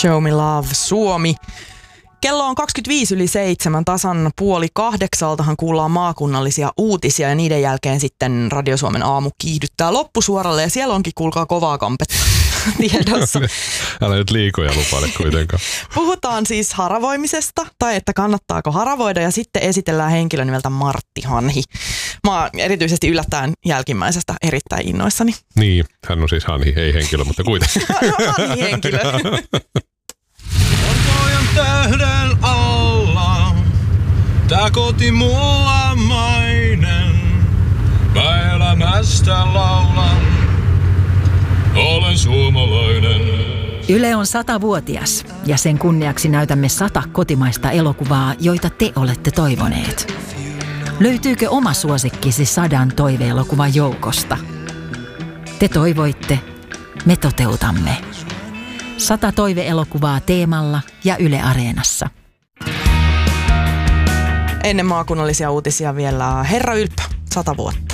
Show Me Love Suomi. Kello on 7:25 tasan 7:30 kuullaan maakunnallisia uutisia ja niiden jälkeen sitten Radio Suomen aamu kiihdyttää loppusuoralle ja siellä onkin kuulkaa kovaa kampetta tiedossa. Älä nyt liikoja lupaile kuitenkaan. Puhutaan siis haravoimisesta tai että kannattaako haravoida ja sitten esitellään henkilö nimeltä Martti Hanhi. Mä oon erityisesti yllättäen jälkimmäisestä erittäin innoissani. Niin, hän on siis Hanhi, ei henkilö, mutta kuitenkin. Hanhi henkilö. Tähden alla, tää koti mulla mainen. Mä elämästä laulan, olen suomalainen. Yle on 100-vuotias ja sen kunniaksi näytämme 100 kotimaista elokuvaa, joita te olette toivoneet. Löytyykö oma suosikkisi 100 toiveelokuvan joukosta? Te toivoitte, me toteutamme. 100 toiveelokuvaa Teemalla ja Yle Areenassa. Ennen maakunnallisia uutisia vielä Herra Ylppö, 100 vuotta.